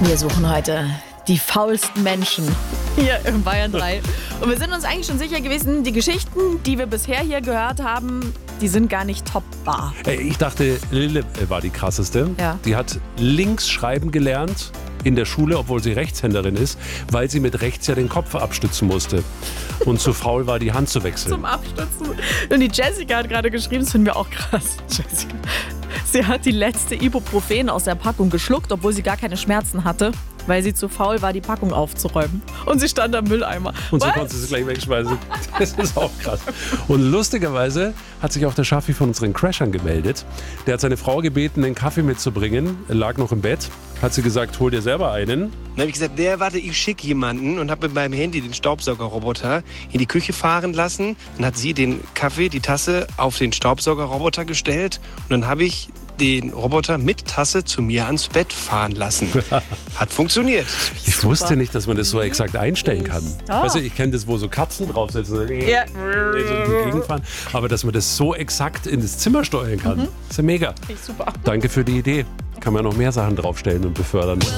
Wir suchen heute die faulsten Menschen hier im Bayern 3. Und wir sind uns eigentlich schon sicher gewesen, die Geschichten, die wir bisher hier gehört haben, die sind gar nicht toppbar. Ich dachte, Lille war die krasseste. Ja. Die hat links schreiben gelernt in der Schule, obwohl sie Rechtshänderin ist, weil sie mit rechts ja den Kopf abstützen musste. Und zu faul war, die Hand zu wechseln. Zum Abstützen. Und die Jessica hat gerade geschrieben, das finden wir auch krass. Jessica. Sie hat die letzte Ibuprofen aus der Packung geschluckt, obwohl sie gar keine Schmerzen hatte, weil sie zu faul war, die Packung aufzuräumen. Und sie stand am Mülleimer. Und so Was? konnte sie es gleich wegschmeißen. Das ist auch krass. Und lustigerweise hat sich auch der Schaffi von unseren Crashern gemeldet. Der hat seine Frau gebeten, den Kaffee mitzubringen. Er lag noch im Bett. Hat sie gesagt, hol dir selber einen. Dann habe ich gesagt, warte, ich schicke jemanden und habe mit meinem Handy den Staubsaugerroboter in die Küche fahren lassen. Dann hat sie den Kaffee, die Tasse auf den Staubsaugerroboter gestellt und dann habe ich den Roboter mit Tasse zu mir ans Bett fahren lassen. Hat funktioniert. Ich wusste nicht, dass man das so exakt einstellen kann. Doch. Weißt du, ich kenne das, wo so Katzen draufsetzen. Ja. So in die Gegend fahren. Aber dass man das so exakt in das Zimmer steuern kann, ist ja mega. Super. Danke für die Idee. Kann man noch mehr Sachen draufstellen und befördern.